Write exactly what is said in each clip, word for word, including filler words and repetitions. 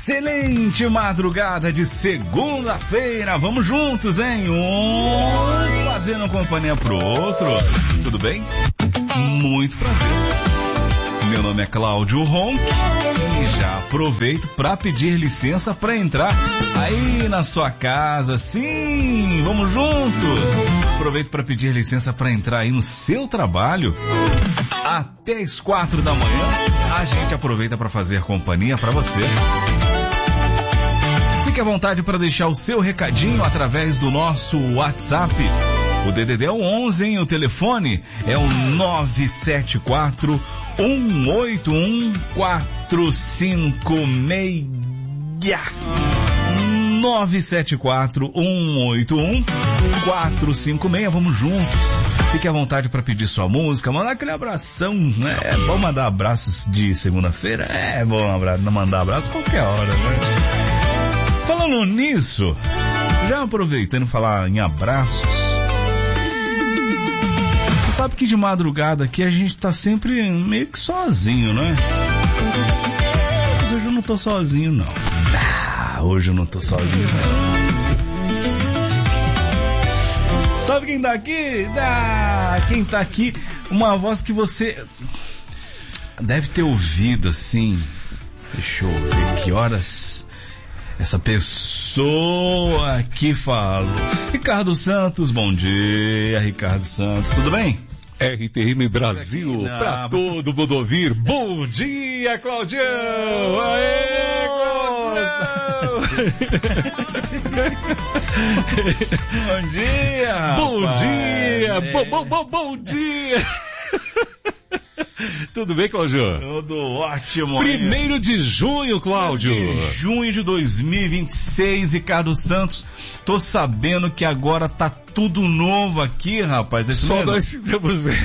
Excelente madrugada de segunda-feira. Vamos juntos, hein? Um fazendo companhia pro outro. Tudo bem? Muito prazer. Meu nome é Cláudio Ronk e já aproveito para pedir licença para entrar aí na sua casa. Sim, vamos juntos. Aproveito para pedir licença para entrar aí no seu trabalho até as quatro da manhã. A gente aproveita para fazer companhia para você. Fique à vontade para deixar o seu recadinho através do nosso WhatsApp. O D D D é o onze, hein? O telefone é o nove sete quatro, um oito um, quatro cinco seis. nove sete quatro, um oito um, quatro cinco seis. Vamos juntos. Fique à vontade para pedir sua música, mandar aquele abração, né? É bom mandar abraços de segunda-feira? É bom mandar abraço qualquer hora, né? Falando nisso, já aproveitando falar em abraços, você sabe que de madrugada aqui a gente tá sempre meio que sozinho, né? Mas hoje eu não tô sozinho, não. Ah, hoje eu não tô sozinho, não. Sabe quem tá aqui? Ah, quem tá aqui? Uma voz que você deve ter ouvido, assim. Deixa eu ver que horas essa pessoa aqui fala. Ricardo Santos, bom dia, Ricardo Santos, tudo bem? R T M Brasil, pra todo mundo ouvir. Bom dia, Claudião! Aê, Claudião! Bom dia! Bom rapaz. dia! É. Bom, bom, bom, bom dia! Tudo bem, Cláudio? Tudo ótimo. Primeiro de junho, Cláudio. De junho de dois mil e vinte e seis, Ricardo Santos. Tô sabendo que agora tá tudo novo aqui, rapaz. É isso Só mesmo? nós estamos vendo.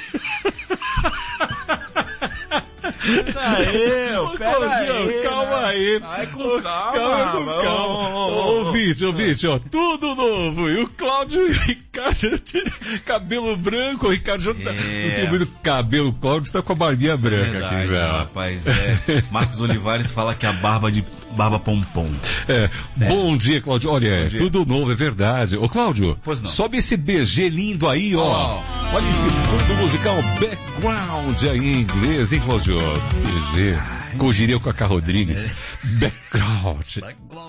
Aê, pera aí, calma né? aí. Ai, com Ô, calma, calma, com ô, calma. ô, ô, Ouvinte, ouvinte, ó, tudo novo. E o Cláudio e o Ricardo, cabelo branco, o Ricardo já tá, É. não tem muito cabelo, o Cláudio está com a barbinha Isso branca é verdade, aqui, velho. rapaz. É. Marcos Olivares fala que a barba de barba pompom. É. Bom dia, Cláudio. Olha, é dia. tudo novo, é verdade. Ô, Cláudio, Pois não. sobe esse B G lindo aí, ó. Oh. Olha esse fundo musical background aí em inglês, hein, Cláudio? B G. Cogiria com a Cacá Rodrigues. É. Background.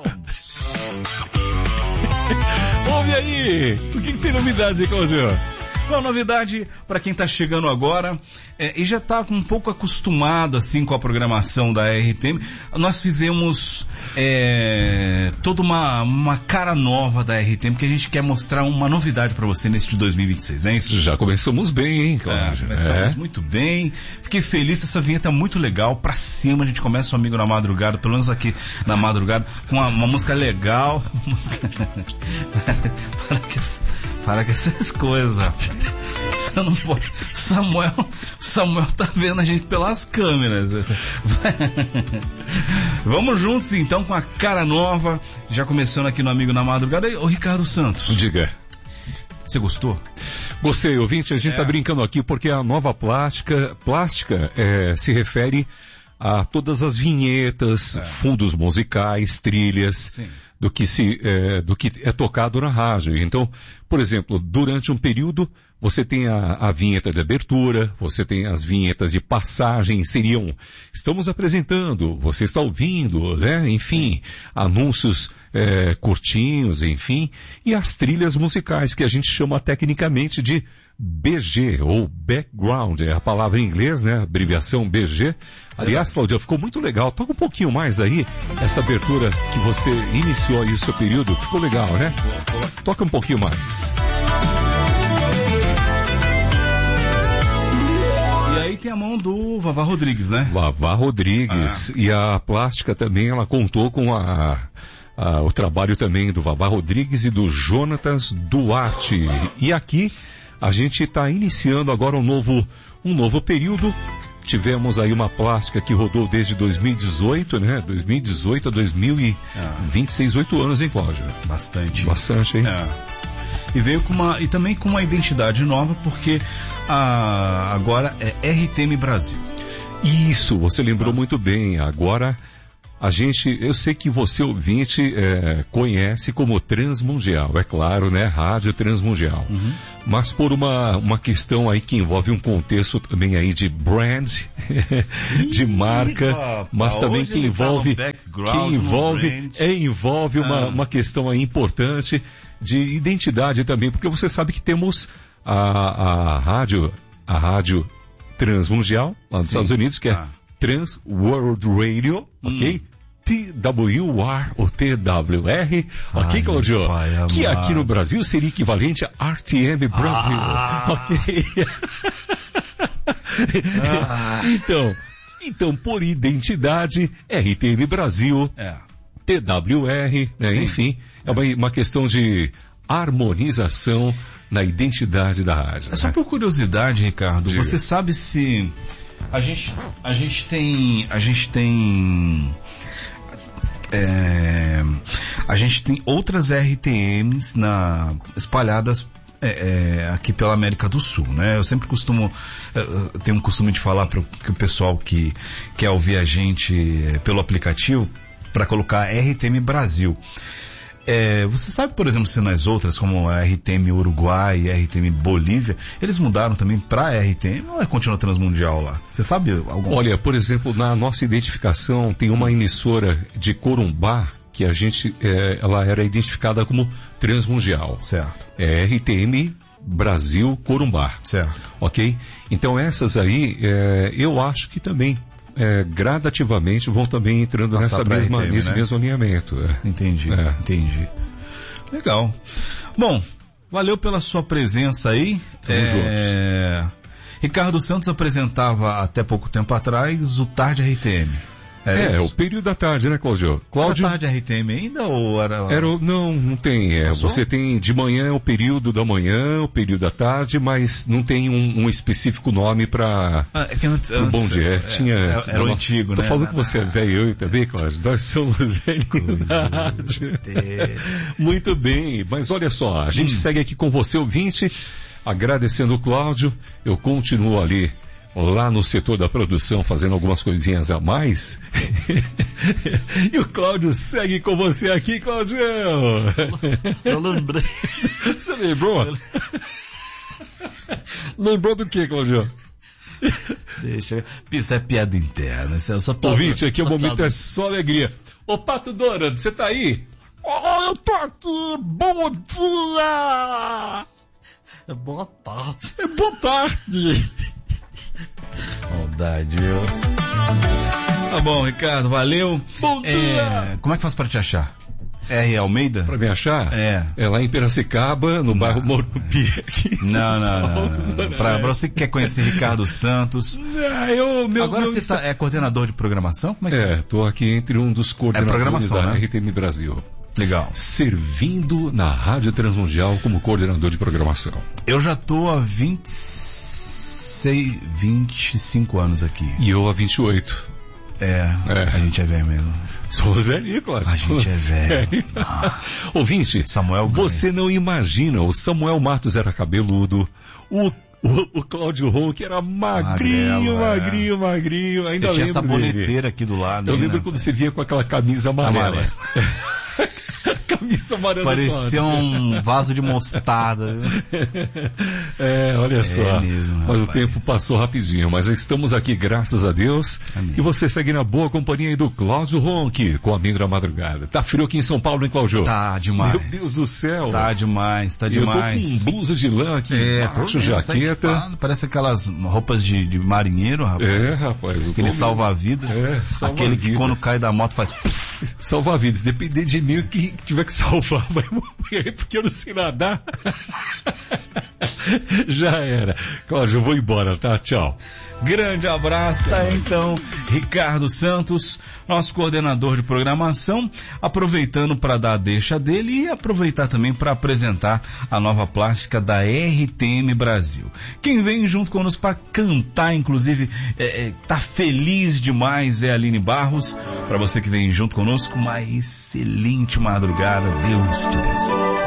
Ouve aí. O que, que tem novidade aí, Cláudio? Uma novidade para quem tá chegando agora é, e já tá um pouco acostumado assim com a programação da R T M, nós fizemos é, toda uma, uma cara nova da R T M que a gente quer mostrar uma novidade para você nesse de dois mil e vinte e seis, não é isso? Já começamos bem, hein, É, Cláudio? começamos É. muito bem, fiquei feliz, essa vinheta é muito legal, pra cima, a gente começa o Amigo na Madrugada, pelo menos aqui na madrugada, com uma, uma música legal, uma música... para, que, para que essas coisas, rapaz. Você não pode... Samuel, Samuel tá vendo a gente pelas câmeras. Vamos juntos então com a cara nova, já começando aqui no Amigo na Madrugada. Ô Ricardo Santos, Diga. você gostou? Gostei, ouvinte, a gente É. tá brincando aqui porque a nova plástica, plástica é, se refere a todas as vinhetas, É. fundos musicais, trilhas, Sim. do que se, é, do que é tocado na rádio. Então, por exemplo, durante um período, você tem a, a vinheta de abertura, você tem as vinhetas de passagem, seriam, estamos apresentando, você está ouvindo, né? Enfim, anúncios é, curtinhos, enfim, e as trilhas musicais, que a gente chama tecnicamente de B G, ou background, é a palavra em inglês, né? Abreviação B G. Aliás, Claudio, ficou muito legal. Toca um pouquinho mais aí, essa abertura que você iniciou aí o seu período. Ficou legal, né? Toca um pouquinho mais. E aí tem a mão do Vavá Rodrigues, né? Vavá Rodrigues. E a plástica também, ela contou com a, a, o trabalho também do Vavá Rodrigues e do Jonatas Duarte. E aqui a gente está iniciando agora um novo, um novo período. Tivemos aí uma plástica que rodou desde dois mil e dezoito, né? dois mil e dezoito a dois mil e vinte e seis, oito anos, hein, Cláudio? Bastante. Bastante, hein? É. E veio com uma, e também com uma identidade nova, porque a, agora é R T M Brasil. Isso, você lembrou Ah. muito bem. Agora a gente, eu sei que você ouvinte é, conhece como Transmundial, é claro, né? Rádio Transmundial. Uhum. Mas por uma, uma questão aí que envolve um contexto também aí de brand, de marca, Ih, mas opa, também que envolve, tá que envolve, é, envolve uma, ah. uma questão aí importante de identidade também, porque você sabe que temos a, a rádio, a rádio Transmundial, lá nos Sim. Estados Unidos, que é ah. Trans World Radio, ok? Hum. T W R ou T W R, ok, Claudio? Que aqui no Brasil seria equivalente a R T M Brasil, ah. ok? ah. Então, então, por identidade, R T M Brasil, é. T W R, né, enfim, é uma, uma questão de harmonização na identidade da rádio. É só né? por curiosidade, Ricardo, Diga. Você sabe se a gente, a gente tem, a gente tem, é, a gente tem outras R T Ms na, espalhadas é, é, aqui pela América do Sul, né? Eu sempre costumo, eu tenho um costume de falar para o pessoal que quer ouvir a gente é, pelo aplicativo, para colocar R T M Brasil. É, você sabe, por exemplo, se nas outras, como a R T M Uruguai e a R T M Bolívia, eles mudaram também para R T M ou é continua Transmundial lá? Você sabe algum? Olha, por exemplo, na nossa identificação tem uma emissora de Corumbá que a gente, é, ela era identificada como Transmundial. Certo. É R T M Brasil Corumbá. Certo. Ok? Então essas aí, é, eu acho que também É, gradativamente vão também entrando nessa mesma, R T M, nesse né? mesmo alinhamento. É. Entendi, é. entendi. Legal. Bom, valeu pela sua presença aí. É... Ricardo Santos apresentava até pouco tempo atrás o Tarde R T M. É, é o período da tarde, né, Cláudio? Cláudio... Era tarde R T M ainda ou era... era não, não tem. É, você tem de manhã o período da manhã, o período da tarde, mas não tem um, um específico nome para ah, é que antes, o Bom Dia. É, tinha, é, era o antigo, tô né? Tô falando que você é velho eu também, Cláudio. Nós somos velhos da rádio. Muito bem, mas olha só, a gente hum. segue aqui com você, ouvinte, agradecendo o Cláudio. Eu continuo ali lá no setor da produção, fazendo algumas coisinhas a mais. E o Cláudio segue com você aqui, Cláudio. Eu lembrei. Você lembrou? Lembrou do que, Cláudio? Deixa. Isso é piada interna. Isso é só pra... Ouvinte, aqui o momento é só alegria. Ô, Pato Donald, você tá aí? Oh, eu tô aqui. Bom dia. É boa tarde. É boa tarde. Maldade, viu? Tá bom, Ricardo, valeu. Bom dia! É, como é que faz pra te achar? R. Almeida? Pra me achar? É. É lá em Piracicaba, no não. bairro Morumbi. Não, não, não. não, não. Pra, pra você que quer conhecer Ricardo Santos. Não, eu, meu, Agora meu... você tá, é coordenador de programação? Como é que é? É, tô aqui entre um dos coordenadores é da né? R T M Brasil. Legal. Servindo na Rádio Transmundial como coordenador de programação. Eu já tô há vinte, vinte e cinco anos aqui. E eu há vinte e oito. É, é. A gente é velho mesmo. Somos velhinho, claro. A gente é velho. Ah. Ouvinte, Samuel você não imagina, o Samuel Matos era cabeludo, o O, o Cláudio Ronck era magrinho, Magrelo, magrinho, é. magrinho. Ainda eu lembro tinha saboneteira dele. aqui do lado. Eu aí, lembro né? quando você via com aquela camisa amarela. amarela. Camisa amarela. Parecia um vaso de mostarda. É, olha é só. Mesmo, mas o tempo passou rapidinho. Mas estamos aqui, graças a Deus. Amém. E você segue na boa companhia aí do Cláudio Ronck, com o Amigo da Madrugada. Tá frio aqui em São Paulo, hein, Cláudio? Tá demais. Meu Deus do céu. Tá demais, tá demais. Eu tô com blusa de lã aqui é, embaixo, jaqueta. Tá parece aquelas roupas de, de marinheiro, rapaz. É, rapaz. Aquele salva-vida. É, salva Aquele vidas. que quando cai da moto faz... Salva-vidas. Depender de mim, que tiver que salvar vai morrer, porque eu não sei nadar. Já era. Cláudio, eu vou embora, tá? Tchau. Grande abraço, tá? Então, Ricardo Santos, nosso coordenador de programação, aproveitando para dar a deixa dele e aproveitar também para apresentar a nova plástica da R T M Brasil. Quem vem junto conosco para cantar, inclusive, é, é, tá feliz demais, é a Aline Barros. Para você que vem junto conosco, uma excelente madrugada. Deus te abençoe.